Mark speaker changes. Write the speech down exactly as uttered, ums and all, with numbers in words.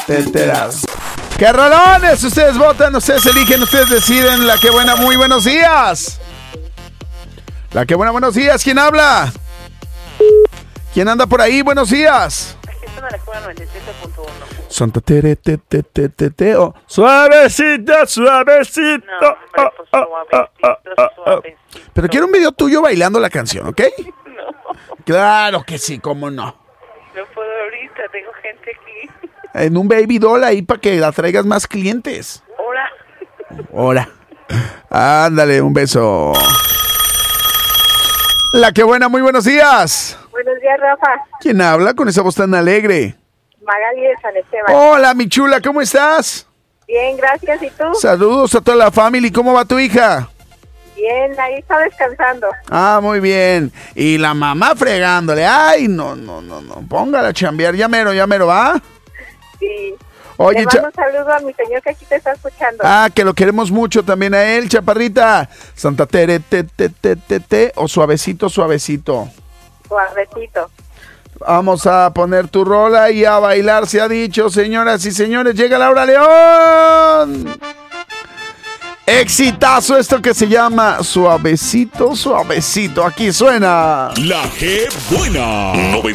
Speaker 1: te enteras. ¡Qué rolones! Ustedes votan, ustedes eligen, ustedes deciden. La que buena, muy buenos días. La que buena, buenos días. ¿Quién habla? ¿Quién anda por ahí? Buenos días.
Speaker 2: Aquí está la Cuba noventa y siete punto uno.
Speaker 1: Santa Tere, te, te, te, te, te, oh. Suavecita, suavecito.
Speaker 2: No, pero pues suavecito, suavecito.
Speaker 1: Pero quiero un video tuyo bailando la canción, ¿ok?
Speaker 2: No,
Speaker 1: Claro que sí, cómo no.
Speaker 2: no puedo ahorita, tengo gente aquí.
Speaker 1: En un baby doll ahí para que la traigas más clientes.
Speaker 2: Hola.
Speaker 1: Hola. Ándale, un beso. La que buena, muy buenos días.
Speaker 3: Buenos días, Rafa.
Speaker 1: ¿Quién habla con esa voz tan alegre?
Speaker 3: Magali de San Esteban.
Speaker 1: Hola, mi chula, ¿cómo estás?
Speaker 3: Bien, gracias. ¿Y tú?
Speaker 1: Saludos a toda la familia. ¿Cómo va tu hija?
Speaker 3: Bien, ahí está descansando.
Speaker 1: Ah, muy bien. Y la mamá fregándole. Ay, no, no, no, no. Póngala a chambear. Ya mero, ya mero, ¿va?
Speaker 3: Sí.
Speaker 1: Oye,
Speaker 3: Le mando
Speaker 1: cha-
Speaker 3: un saludo a mi señor que aquí te está escuchando.
Speaker 1: Ah, que lo queremos mucho también a él, chaparrita. Santa Tere, te, te, te, te, te, o suavecito, suavecito.
Speaker 3: Suavecito.
Speaker 1: Vamos a poner tu rola y a bailar, se ha dicho, señoras y señores. Llega Laura León. Exitazo esto que se llama Suavecito, Suavecito. Aquí suena
Speaker 4: La que buena.